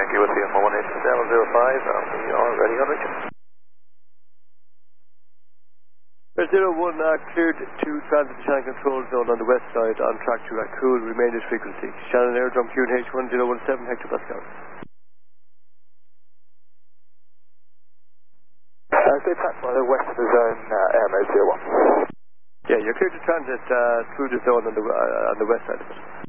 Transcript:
Yankee with the 18705, we are ready on reach. Red 01 cleared to transit the channel control zone on the west side on track to Raccoon, remain this frequency. Shannon Airdrum QNH 1017 hectopascal. Stay pat by the west of the zone, air mode 01. Yeah, you're cleared to transit through the zone on the west side of it.